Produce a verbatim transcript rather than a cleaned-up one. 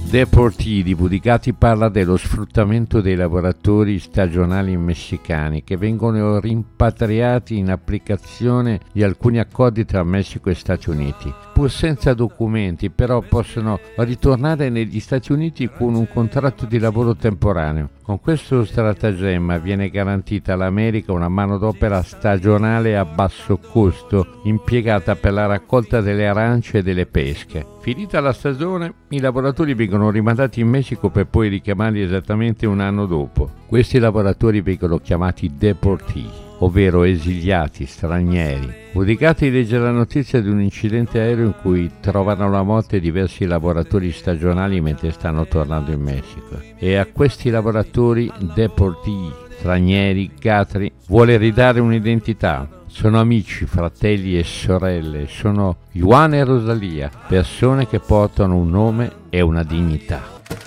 Deportee di Budicati parla dello sfruttamento dei lavoratori stagionali messicani che vengono rimpatriati in applicazione di alcuni accordi tra Messico e Stati Uniti. Pur senza documenti, però possono ritornare negli Stati Uniti con un contratto di lavoro temporaneo. Con questo stratagemma viene garantita all'America una manodopera stagionale a basso costo, impiegata per la raccolta delle arance e delle pesche. Finita la stagione, i lavoratori vengono rimandati in Messico per poi richiamarli esattamente un anno dopo. Questi lavoratori vengono chiamati deportee, ovvero esiliati, stranieri. Budicati legge la notizia di un incidente aereo in cui trovano la morte diversi lavoratori stagionali mentre stanno tornando in Messico. E a questi lavoratori deportee, stranieri, gatri, vuole ridare un'identità. Sono amici, fratelli e sorelle, sono Juan e Rosalia, persone che portano un nome e una dignità.